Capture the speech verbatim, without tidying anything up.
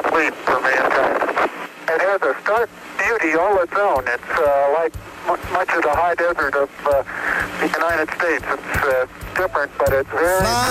complete for mankind. It has a stark beauty all its own. It's uh, like m- much of the high desert of uh, the United States. It's uh, different, but it's very...